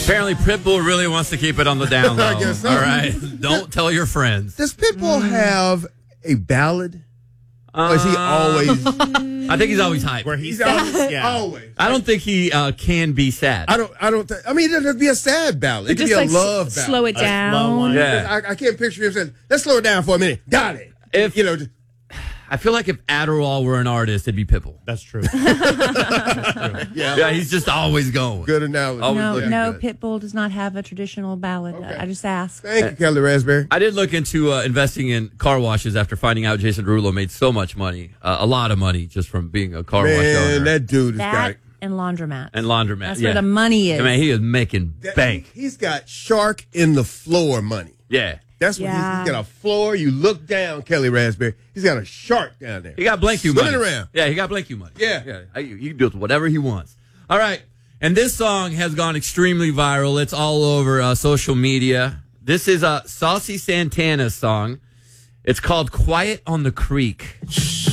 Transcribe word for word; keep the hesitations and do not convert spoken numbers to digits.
Apparently, Pitbull really wants to keep it on the down low. I guess so. All right, don't tell your friends. Does Pitbull Mm. have a ballad? Uh, Or is he always? I think he's always hype. Where he's He's always. yeah. always. I don't think he uh, can be sad. I don't. I don't. Th- I mean, it doesn't have to be a sad ballad. It could Just be a like love s- ballad. slow it A slow down. one. Yeah. I, I can't picture him saying, "Let's slow it down for a minute." Got it. If- you know, just, I feel like if Adderall were an artist, it'd be Pitbull. That's true. yeah, Yeah, he's just always going. good analogy. Always No, looking no, good. Pitbull does not have a traditional ballad. Okay. I just asked. Thank you, Kelly Raspberry. I did look into uh, investing in car washes after finding out Jason Derulo made so much money, uh, a lot of money, just from being a car wash Man, owner that dude has got That and laundromat. and laundromat. That's yeah. where the money is. I mean, he is making that, bank. He's got shark in the floor money. Yeah, That's what Yeah. he's, he's got a floor. You look down, Kelly Raspberry. He's got a shark down there. he got blank you Swimming money. around. Yeah, he got blank you money. Yeah. yeah. You, you can do whatever he wants. All right, and this song has gone extremely viral. It's all over uh, social media. This is a Saucy Santana song. It's called "Quiet on the Creek."